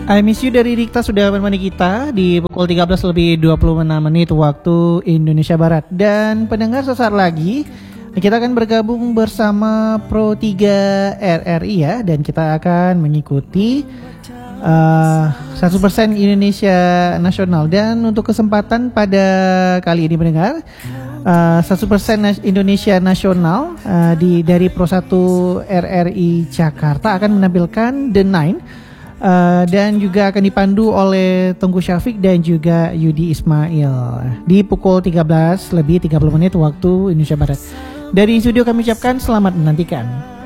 I Miss You dari Dikta sudah menemani kita di pukul 13 lebih 26 menit waktu Indonesia Barat. Dan pendengar, sesaat lagi kita akan bergabung bersama Pro 3 RRI ya. Dan kita akan mengikuti 100% Indonesia Nasional. Dan untuk kesempatan pada kali ini pendengar, 100% Indonesia Nasional dari Pro 1 RRI Jakarta akan menampilkan The Nine. Dan juga akan dipandu oleh Tengku Syafiq dan juga Yudi Ismail di pukul 13 lebih 30 menit waktu Indonesia Barat. Dari studio kami ucapkan selamat menantikan.